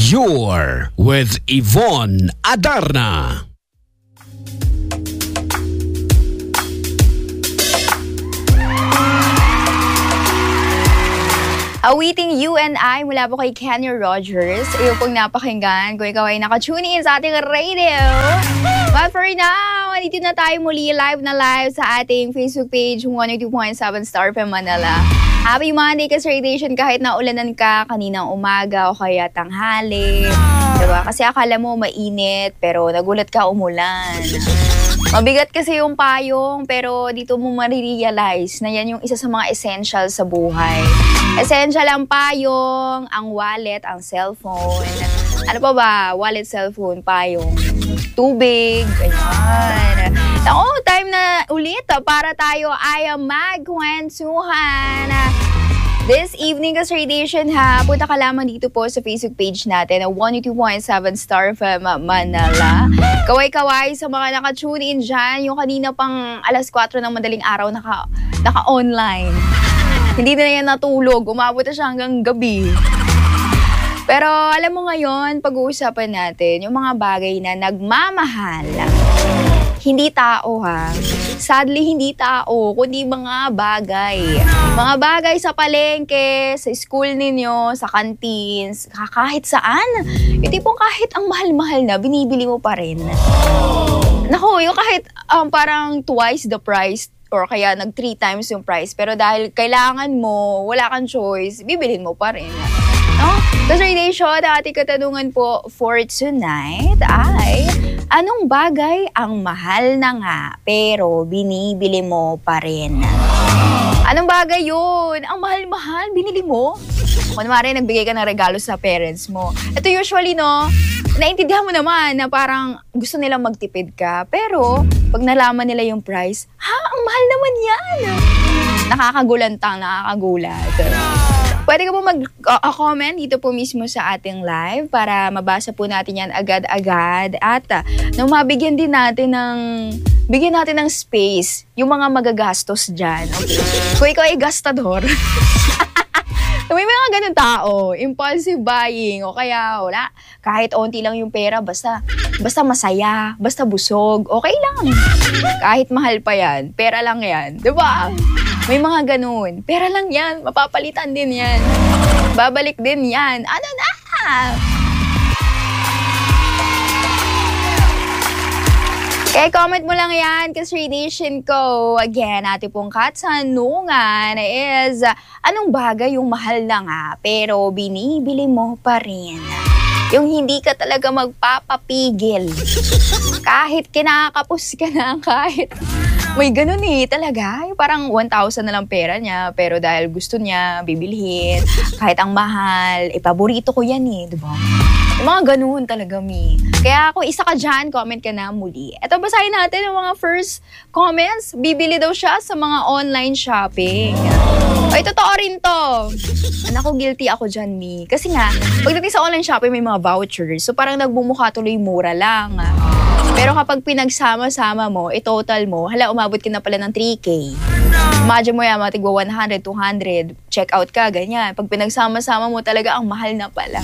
You're with Yvonne Adarna. Awiting You and I mula po kay Kenny Rogers. Iyo pong napakinggan kung ikaw ay nakatune in sa ating radio. But for now, andito na tayo muli live sa ating Facebook page 102.7 Star FM Manila. Happy Monday ka sa radiation kahit na ulanan ka kaninang umaga o kaya tanghali. Diba? Kasi akala mo mainit pero nagulat ka umulan. Mabigat kasi yung payong pero dito mo marirealize na yan yung isa sa mga essential sa buhay. Essential ang payong, ang wallet, ang cellphone. Ano pa ba? Wallet, cellphone, payong, tubig, ayan. Time na ulit para tayo ay magkwentuhan. This evening kasi radiation ha, punta ka lamang dito po sa Facebook page natin na 102.7 Star FM Manila. Kaway-kaway sa mga naka-tune in dyan, yung kanina pang alas 4 ng madaling araw naka-online. Hindi na yan natulog, umabot na siya hanggang gabi. Pero alam mo ngayon, pag-uusapan natin yung mga bagay na nagmamahal. Hindi tao ha. Sadly, hindi tao, kundi mga bagay. Mga bagay sa palengke, sa school ninyo, sa canteens, kahit saan. Yung tipong kahit ang mahal-mahal na, binibili mo pa rin. Naku, yung kahit parang twice the price or kaya nag 3 times yung price. Pero dahil kailangan mo, wala kang choice, bibilhin mo pa rin. No? Kasi radiation, ating katanungan po for tonight ay, anong bagay ang mahal na nga pero binibili mo pa rin? Anong bagay yun? Ang mahal-mahal, binili mo? Kunwari, nagbigay ka ng regalo sa parents mo. Ito usually, no, naintindihan mo naman na parang gusto nilang magtipid ka. Pero, pag nalaman nila yung price, ang mahal naman yan. Nakakagulantang, nakakagulat. Pwede ka po mag-comment dito po mismo sa ating live para mabasa po natin yan agad-agad. At nung mabigyan din natin ng space yung mga magagastos dyan. Okay. Kung ikaw ay gastador, may mga ganun tao, impulsive buying, o kaya wala, kahit onti lang yung pera, basta masaya, basta busog, okay lang. Kahit mahal pa yan, pera lang yan, diba? May mga ganun, pera lang yan, mapapalitan din yan, babalik din yan, ano na? Kaya comment mo lang yan kasi radiation ko. Again, ating pong katanungan is, anong bagay yung mahal na nga pero binibili mo pa rin? Yung hindi ka talaga magpapapigil. Kahit kinakapos ka na, kahit may ganun talaga. Yung parang 1,000 na lang pera niya pero dahil gusto niya, bibilhin. Kahit ang mahal, paborito ko yan diba? Yung mga ganun talaga, Kaya kung isa ka dyan, comment ka na muli. Ito, basahin natin yung mga first comments. Bibili daw siya sa mga online shopping. Ay, totoo rin to. Naku, guilty ako dyan, Kasi nga, pagdating sa online shopping, may mga vouchers. So parang nagbumukha tuloy mura lang. Pero kapag pinagsama-sama mo, total mo, umabot ka na pala ng 3K. Imagine mo yan, matigwa 100, 200, check out ka, ganyan. Pag pinagsama-sama mo talaga, ang mahal na pala.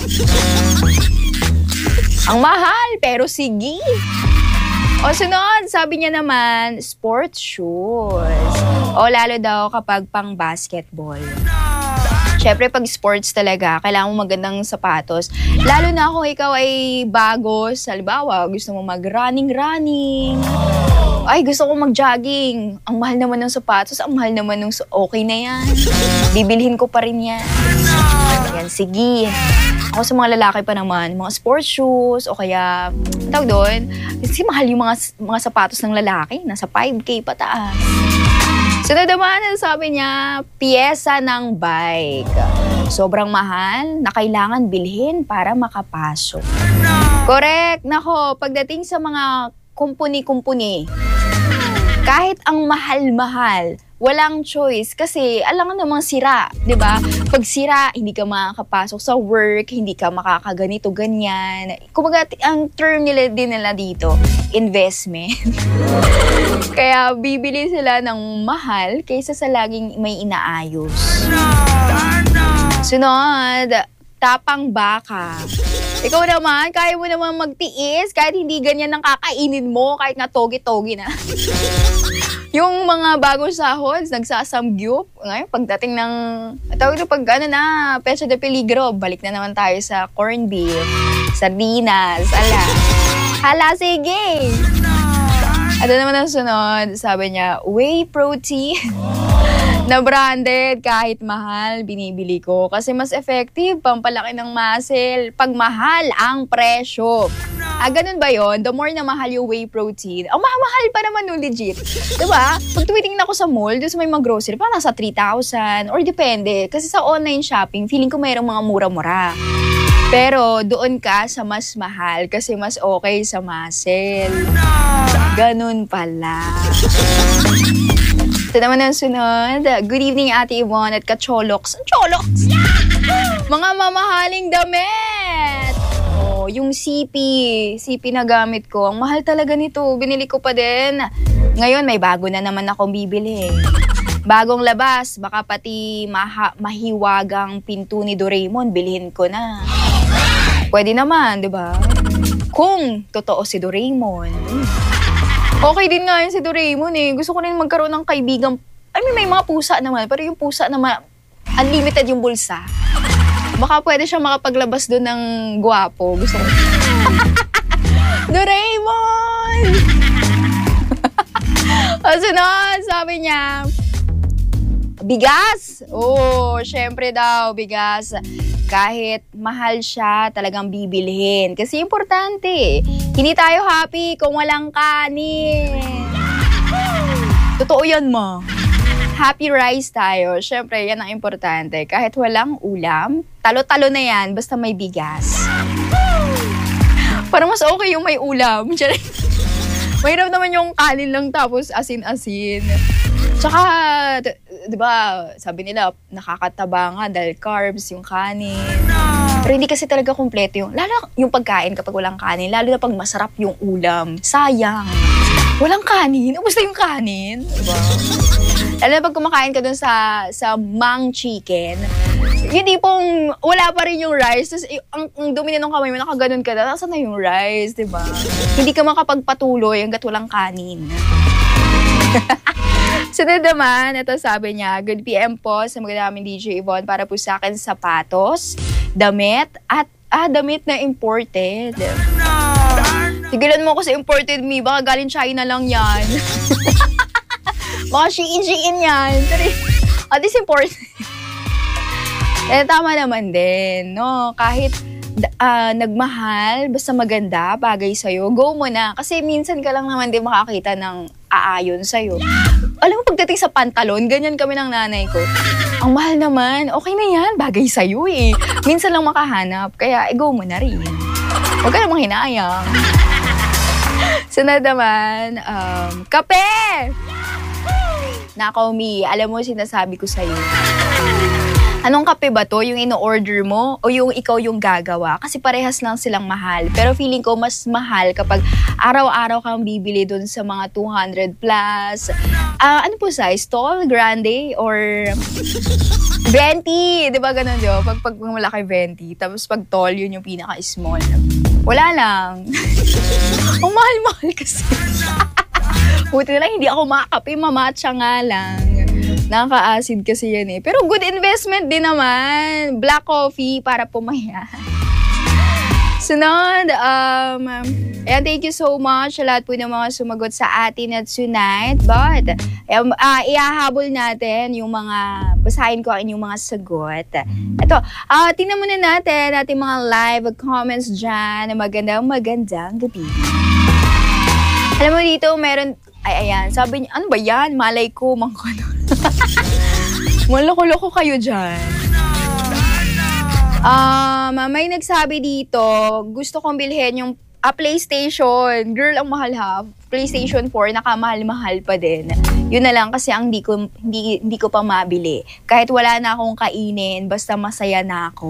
Ang mahal, pero sige. O sunod, sabi niya naman, sports shoes. O lalo daw kapag pang basketball. Siyempre, pag sports talaga, kailangan mo magandang sapatos. Lalo na kung ikaw ay bago, halimbawa, gusto mo mag-running. Ay, gusto ko mag-jogging. Ang mahal naman ng sapatos, ang mahal naman ng okay na yan. Bibilhin ko pa rin yan. Yan, sige. Ako sa mga lalaki pa naman, mga sports shoes o kaya, tawag doon, kasi mahal yung mga sapatos ng lalaki, nasa 5K pataas. Sunod naman, sabi niya, piyesa ng bike. Sobrang mahal na kailangan bilhin para makapasok. Correct. Nako, pagdating sa mga kumpuni-kumpuni, kahit ang mahal-mahal, walang choice kasi alam namang sira, 'di ba? Pag sira, hindi ka makakapasok sa work, hindi ka makakaganito ganyan. Kumbaga ang term nila dito, investment. Kaya bibili sila ng mahal kaysa sa laging may inaayos. Sunod, tapang baka. Ikaw naman, kaya mo naman magtiis kahit hindi ganyan ang kakainin mo, kahit nga togi-togi na. Yung mga bagong sahod, nagsasamgyup. Ngayon, pagdating ng, tawag ito pag ano na, peso de peligro, balik na naman tayo sa corned beef, sardinas, hala, sige. Ano naman ang sunod? Sabi niya, whey protein. Na branded, kahit mahal, binibili ko. Kasi mas effective, pampalaki ng muscle, pag mahal ang presyo. Ganun ba yon? The more na mahal yung whey protein, ang mahal pa naman nun, legit. Diba? Pag tumitingin ako sa mall, doon sa may mga grocery, parang nasa 3,000, or depende. Kasi sa online shopping, feeling ko mayroong mga mura-mura. Pero doon ka sa mas mahal kasi mas okay sa muscle. Ganun pala. Ito naman ang sunod. Good evening, Ate Yvonne at Kacholoks. Choloks! Mga mamahaling damit! Oh, yung CP na gamit ko. Ang mahal talaga nito. Binili ko pa din. Ngayon, may bago na naman akong bibili. Bagong labas. Baka pati mahiwagang pinto ni Doraemon. Bilhin ko na. Pwede naman, di ba? Kung totoo si Doraemon. Okay din nga yun si Doraemon eh. Gusto ko rin magkaroon ng kaibigang... may mga pusa naman. Pero yung pusa naman, unlimited yung bulsa. Baka pwede siya makapaglabas doon ng gwapo. Gusto ko. Doraemon! Sunod, sabi niya, bigas! Oh, syempre daw, bigas. Kahit mahal siya, talagang bibilhin. Kasi importante, hindi tayo happy kung walang kanin. Totoo yan, ma. Happy rice tayo. Syempre, yan ang importante. Kahit walang ulam, talo-talo na yan, basta may bigas. Parang mas okay yung may ulam. Mahirap naman yung kanin lang tapos asin-asin. Tsaka, di ba, sabi nila, nakakataba nga dahil carbs yung kanin. Pero hindi kasi talaga kompleto yung, lalo yung pagkain kapag walang kanin, lalo na pag masarap yung ulam. Sayang. Walang kanin? Ubus na yung kanin. Diba? Lalo na pag kumakain ka dun sa mang chicken, hindi pong wala pa rin yung rice. Tapos ang dumi na ng kamay mo, nakaganon ka na, nasaan na yung rice, diba? Hindi ka makapagpatuloy hanggat walang kanin. Sunod naman, ito sabi niya, good PM po sa mga daming DJ Yvonne para po sa akin sapatos, damit, at damit na imported. Tigilan mo ko sa imported me, baka galing China lang yan. Baka Shein yan. At least imported. Tama naman din, no? Kahit nagmahal, basta maganda, bagay sa'yo, go mo na. Kasi minsan ka lang naman din makakita ng aayon sa'yo. Alam mo, pagdating sa pantalon, ganyan kami ng nanay ko. Ang mahal naman, okay na yan, bagay sa'yo eh. Minsan lang makahanap, kaya go mo na rin. Huwag ka namang hinayang. Sunod naman, kape! Nako, Mi, alam mo sinasabi ko sa'yo. Anong kape ba to? Yung ino-order mo o yung ikaw yung gagawa? Kasi parehas lang silang mahal. Pero feeling ko mas mahal kapag araw-araw kang bibili dun sa mga 200 plus. Ano po size? Tall, grande, or venti? Diba ganun yun? Pag malaki venti. Tapos pag tall, yun yung pinaka-small. Wala lang. Ang mahal-mahal kasi. Buti na lang hindi ako makakape, mamatcha nga lang. Nakaka-acid kasi yan eh. Pero good investment din naman. Black coffee para pumaya. Sunod, and thank you so much sa lahat po ng mga sumagot sa atin at tonight. But, ihahabol natin yung mga, basahin ko ang inyong mga sagot. Ito, tingnan muna natin ating mga live comments dyan. Magandang gabi. Alam mo dito, meron, ayan, sabi niya, ano ba yan? Malay ko, mangkono. Maloko-loko kayo dyan. May nagsabi dito, gusto kong bilhin yung PlayStation. Girl, ang mahal ha. PlayStation 4, nakamahal-mahal pa din. Yun na lang kasi ang hindi ko pa mabili. Kahit wala na akong kainin, basta masaya na ako.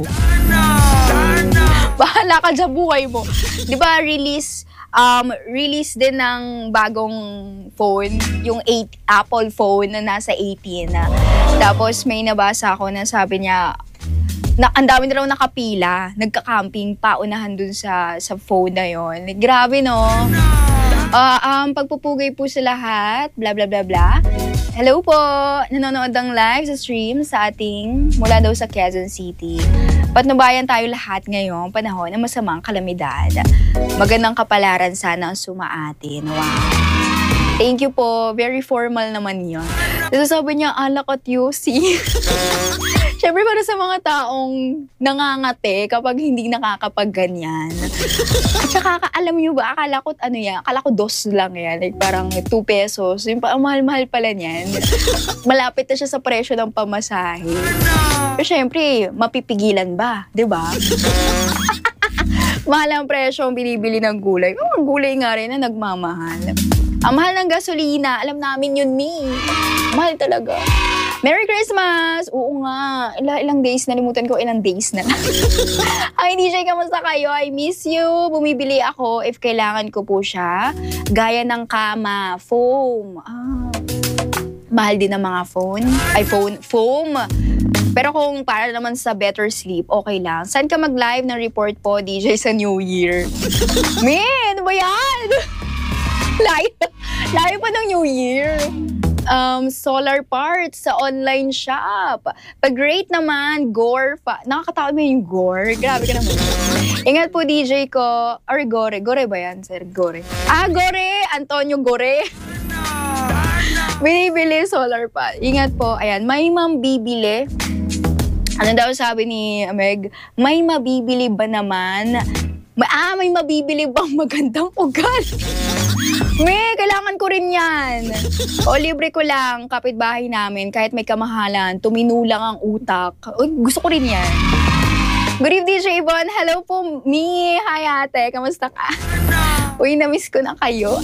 Bahala ka dyan, buhay mo. Di ba release din ng bagong phone, yung Apple phone na nasa 18 na. Tapos may nabasa ako na sabi niya, Ang dami na raw nakapila. Nagka-camping, paunahan dun sa phone na yon. Grabe, no? Pagpupugay po sa lahat, bla bla bla bla. Hello po! Nanonood ng live sa stream sa ating mula daw sa Quezon City. Patnubayan tayo lahat ngayong panahon ng masamang kalamidad. Magandang kapalaran sana ang sumaatin. Wow! Thank you po. Very formal naman yun. Tapos sabi niya, alak at yusi. Siyempre para sa mga taong nangangate kapag hindi nakakapagganyan. At saka alam niyo ba, akala ko dos lang yan. Like parang 2 pesos. Yung mahal-mahal pala niyan. Malapit na siya sa presyo ng pamasahe. Pero siyempre, mapipigilan ba? Diba? Mahal ang presyo ang binibili ng gulay. Ang gulay nga rin na nagmamahal. Ang mahal ng gasolina, alam namin yun, mahal talaga. Merry Christmas! Oo nga, ilang days, nalimutan ko ilang days na. Ay, DJ, kamusta kayo? I miss you. Bumibili ako if kailangan ko po siya. Gaya ng kama, foam. Mahal din ang mga foam. Pero kung para naman sa better sleep, okay lang. Saan ka mag-live ng report po, DJ, sa New Year? Ano ba yan? Layo pa ng New Year. Solar parts sa online shop. Pag-rate naman, Gore pa. Nakakatakot mo yung Gore. Grabe ka naman. Ingat po, DJ ko. Or Gore. Gore ba yan, sir? Gore. Gore! Antonio Gore. Binibili solar pa. Ingat po. Ayan, may mambibili. Ano daw sabi ni Meg? May mabibili ba naman? May mabibili bang magandang ugali? Kailangan ko rin yan. O, libre ko lang, kapitbahay namin, kahit may kamahalan, tuminulang ang utak. Gusto ko rin yan. Good evening, DJ Yvonne. Hello po, Mi. Hi, ate. Kamusta ka? Uy, na-miss ko na kayo.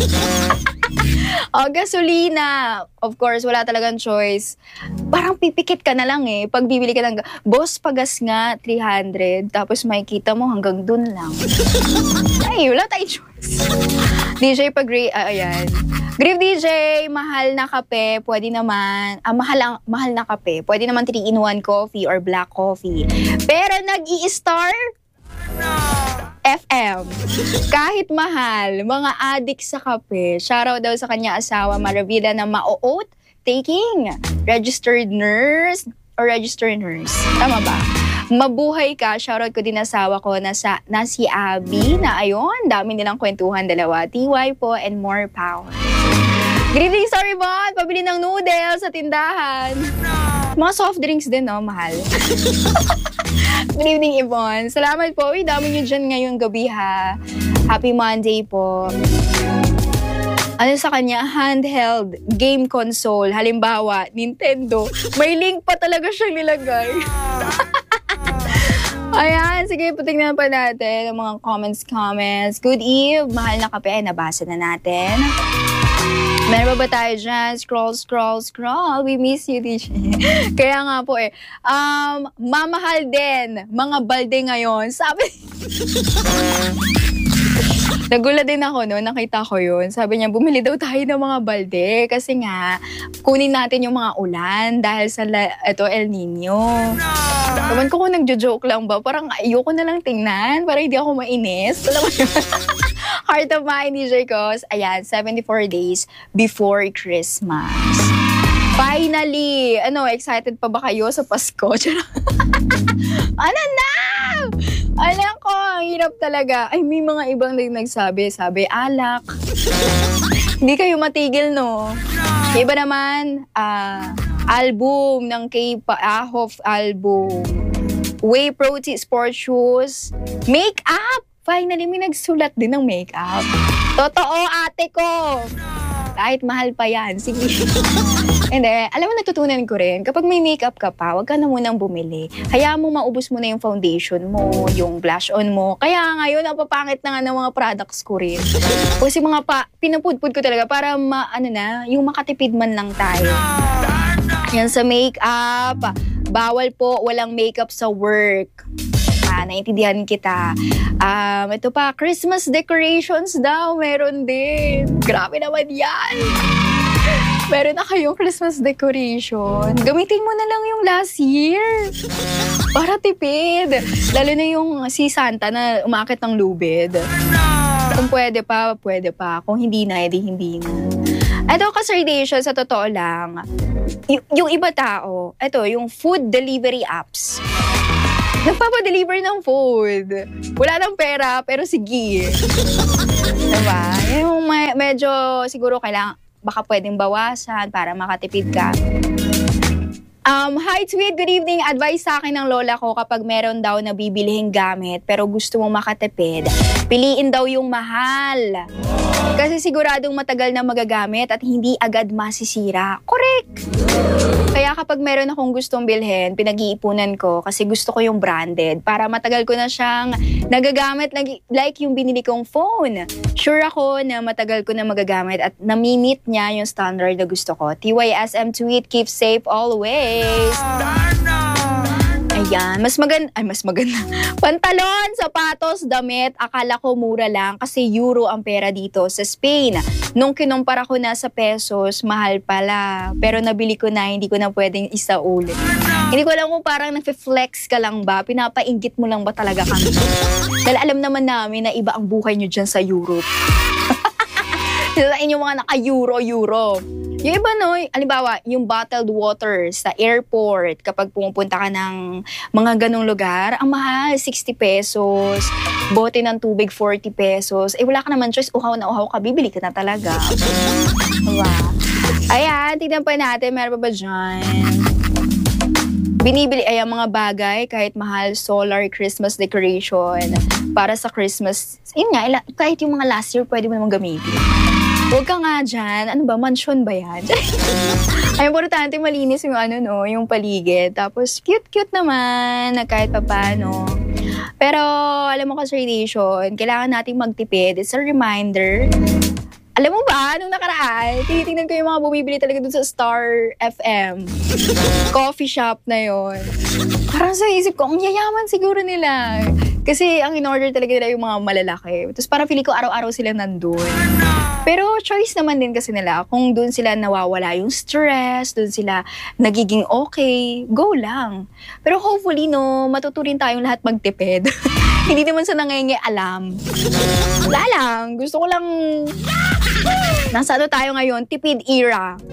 Gasolina. Of course, wala talagang choice. Parang pipikit ka na lang Pag bibili ka ng boss, pagas nga, 300. Tapos makikita mo hanggang dun lang. Ay, wala tayong choice. DJ, ayan. Grief DJ, mahal na kape, pwede naman, mahal na kape, pwede naman 3-in-1 coffee or black coffee. Pero nag-i-star FM. Kahit mahal, mga adik sa kape. Shoutout daw sa kanya asawa, Maravilla na ma-oat taking registered nurse or registered nurse. Tama ba? Mabuhay ka. Shoutout ko din asawa ko na si Abby na ayun, dami nilang kwentuhan dalawa. TY po and more power. Good evening, sorry bot. Pabili ng noodles sa tindahan. Mga soft drinks din, no? Mahal. Good evening, Yvonne. Salamat po. Uy, dami nyo dyan ngayong gabi, ha. Happy Monday po. Ano sa kanya? Handheld game console. Halimbawa, Nintendo. May link pa talaga siyang nilagay. Ayan, sige, patignan pa natin ang mga comments. Good Eve, mahal na kape. Nabasa na natin. Meron ba tayo dyan? Scroll. We miss you, DJ. Kaya nga po mamahal din mga balde ngayon. Sabi... Nagulat din ako nakita ko yun. Sabi niya, bumili daw tayo ng mga balde kasi nga, kunin natin yung mga ulan dahil sa El Nino. Saban ko kung nagjo-joke lang ba, parang ayoko na lang tingnan para hindi ako mainis. Alam mo yun? Heart of mine, DJ Cos. Ayan, 74 days before Christmas. Finally! Excited pa ba kayo sa Pasko? Ano na? Alam ko, ang hirap talaga. Ay, may mga ibang nagsabi, alak. Hindi kayo matigil, no? Iba naman, album ng K-pop album. Whey protein sports shoes. Make-up! Finally, may nagsulat din ng make-up. Totoo, ate ko! Kahit mahal pa yan. Sige. Hindi, alam mo, natutunan ko rin, kapag may makeup ka pa, wag ka na munang bumili. Hayaan mo maubos mo na yung foundation mo, yung blush on mo. Kaya ngayon, napapangit na nga ng mga products ko rin. Kasi pinapudpud ko talaga para yung makatipid man lang tayo. Yan sa makeup. Bawal po, walang makeup sa work. Naintindihan kita. Ito pa, Christmas decorations daw, meron din. Grabe naman yan. meron na kayong Christmas decoration, gamitin mo na lang yung last year. Para tipid. Lalo na yung si Santa na umakit ng lubid. Kung pwede pa, pwede pa. Kung hindi na, edi hindi na. Ito, kasardation, sa totoo lang, yung iba tao, ito, yung food delivery apps. Nagpapadeliver ng food. Wala ng pera, pero sige. Diba? Yung medyo siguro kailangan, baka pwedeng bawasan para makatipid ka. Hi, Tweet. Good evening. Advice sa akin ng lola ko kapag meron daw na bibilihing gamit pero gusto mong makatipid, piliin daw yung mahal. Kasi siguradong matagal na magagamit at hindi agad masisira. Correct! Kaya kapag meron akong gustong bilhin, pinag-iipunan ko kasi gusto ko yung branded para matagal ko na siyang nagagamit like yung binili kong phone. Sure ako na matagal ko na magagamit at nami-meet niya yung standard na gusto ko. TYSM Tweet, keep safe always. Ayan, mas maganda. Pantalon, sapatos, damit, akala ko mura lang kasi euro ang pera dito sa Spain. Nung kinumpara ko na sa pesos, mahal pala. Pero nabili ko na, hindi ko na pwedeng isaulit. Hindi ko alam kung parang nafe-flex ka lang ba, pinapainggit mo lang ba talaga kami? Dahil alam naman namin na iba ang buhay nyo dyan sa Europe. Sa inyong mga naka-euro. Yung iba, no, halimbawa, yung bottled water sa airport, kapag pumupunta ka ng mga ganong lugar, ang mahal, 60 pesos. Bote ng tubig, 40 pesos. Eh, wala ka naman choice, uhaw na uhaw ka, bibili ka na talaga. Diba? Ayan, tignan pa natin, meron pa ba dyan? Binibili ay mga bagay, kahit mahal, solar Christmas decoration para sa Christmas. Yun nga, kahit yung mga last year, pwede mo naman gamitin. Huwag ka nga dyan. Ano ba? Mansion ba yan? Ay, importante malinis yung yung paligid. Tapos, cute-cute naman na kahit papaano. Pero, alam mo kasi radiation, kailangan nating magtipid. It's a reminder. Alam mo ba, nung nakaraan, tinitingnan ko yung mga bumibili talaga dun sa Star FM. Coffee shop na yon. Parang sa isip ko, ang yayaman siguro nila. Kasi ang in-order talaga nila yung mga malalaki. Tapos parang feeling ko araw-araw sila nandun. Pero choice naman din kasi nila. Kung dun sila nawawala yung stress, dun sila nagiging okay, go lang. Pero hopefully, matuturin tayong lahat magtipid. Hindi naman sa alam. Wala lang. Gusto ko lang, nasa tayo ngayon, tipid era.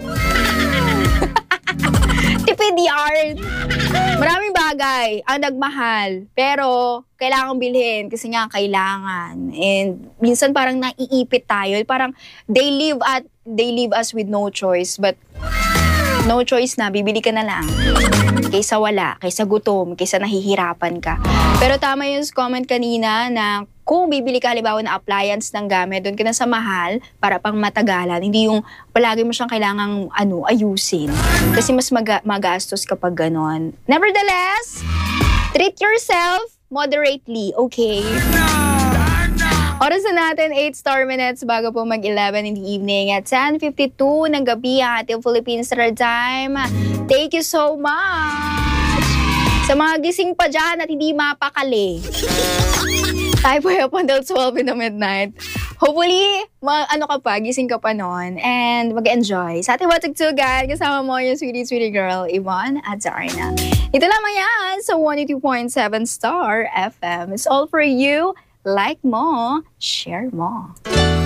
Tipid yard. Maraming bagay ang nagmahal, pero kailangan bilhin kasi nga kailangan. And minsan parang naiipit tayo. Parang they leave us with no choice. But no choice na, bibili ka na lang. Kaysa wala, kaysa gutom, kaysa nahihirapan ka. Pero tama yung comment kanina na kung bibili ka halimbawa na appliance ng gamit, doon ka na sa mahal para pang matagalan. Hindi yung palagi mo siyang kailangang ayusin. Kasi mas magastos kapag ganon. Nevertheless, treat yourself moderately, okay? Oras na natin, 8 minutes bago po mag-11 in the evening at 10:52 ng gabi ang ating Philippine Standard Time. Thank you so much! Sa mga gising pa dyan at hindi mapakali. Tayo po up until 12 in the midnight. Hopefully, gising ka pa noon and mag-enjoy. Sa ating watugtugan, kasama mo yung sweetie girl, Yvonne Adarna. Ito lamang yan sa 102.7 Star FM. It's all for you. Like mo, share mo.